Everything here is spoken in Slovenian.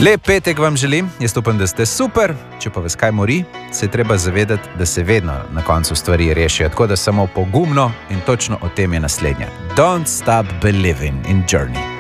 Lep petek vam želim, jaz upam, da ste super, če pa vas kaj mori, se je treba zavedati, da se vedno na koncu stvari rešijo, tako da samo pogumno in točno o tem je naslednja. Don't stop believing in journey.